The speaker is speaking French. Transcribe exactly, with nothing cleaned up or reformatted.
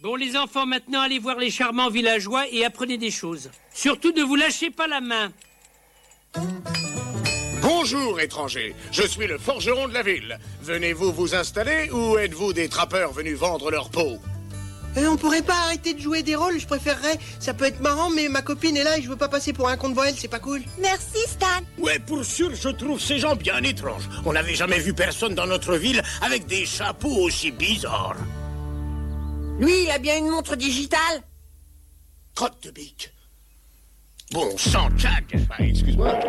Bon, les enfants, maintenant, allez voir les charmants villageois et apprenez des choses. Surtout, ne vous lâchez pas la main. Bonjour, étrangers. Je suis le forgeron de la ville. Venez-vous vous installer ou êtes-vous des trappeurs venus vendre leur peau? Euh, on pourrait pas arrêter de jouer des rôles, je préférerais. Ça peut être marrant, mais ma copine est là et je veux pas passer pour un con devant elle, c'est pas cool. Merci, Stan. Ouais, pour sûr, je trouve ces gens bien étranges. On n'avait jamais vu personne dans notre ville avec des chapeaux aussi bizarres. Lui, il a bien une montre digitale. Crotte de bique. Bon sang, Jack. Ah, excuse-moi.